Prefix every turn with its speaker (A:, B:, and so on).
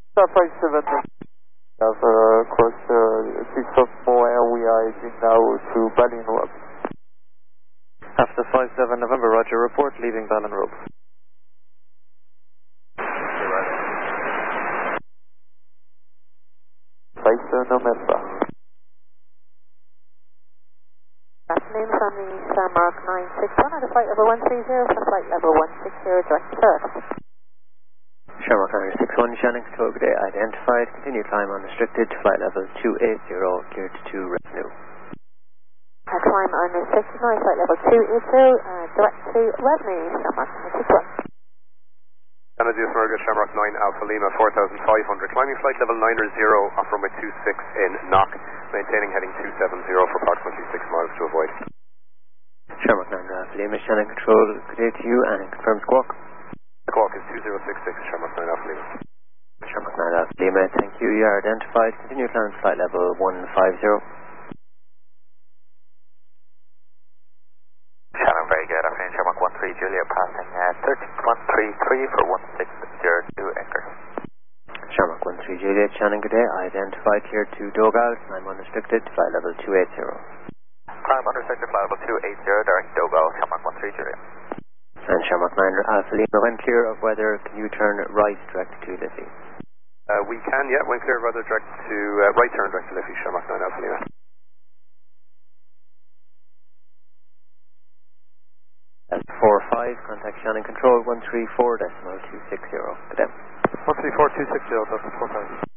A: Starflight 7, course 6 of Moair, we are heading now to Balin Road.
B: After 57 November, Roger, report leaving Balin Road.
A: November.
C: Afternoon from the Shamrock 961 at a flight level 130 for flight level 160 direct to Paris.
B: Shamrock 961, Shannon Control, good day, identified, continue climb unrestricted to flight level 280, clear to 2 revenue.
C: Climb unrestricted now, flight level 280, direct to revenue, Shamrock 961.
D: Canada America, Shamrock 9 Alpha Lima 4500, climbing flight level 900 off runway 26 in knock, maintaining heading 270 for approximately 6 miles to avoid.
B: Shamrock 9 Alpha Lima, Shannon Control, good day to you and confirm squawk.
D: Squawk is 2066, Shamrock 9 Alpha Lima.
B: Shamrock 9 Alpha Lima, thank you, you are identified, continue climb flight level 150.
E: Shannon, very good afternoon, Shamrock 13 Juliet, passing 13133 for 1602 anchor.
B: Shamrock 13 Juliet, Shannon, good day, identified here to Dogal, climb unrestricted, flight level 280.
E: Climb unrestricted, flight level 280, direct Dogal, Shamrock 13 Juliet.
B: And Shamrock 9 Alpha Lima, when clear of weather, can you turn right direct to Liffey?
D: We can, yeah, when clear of weather, direct to right turn direct to Liffey, Shamrock 9 Alpha Lima.
B: That's 45, contact Shannon Control 134.260. Good day.
A: 134.260, that's 45.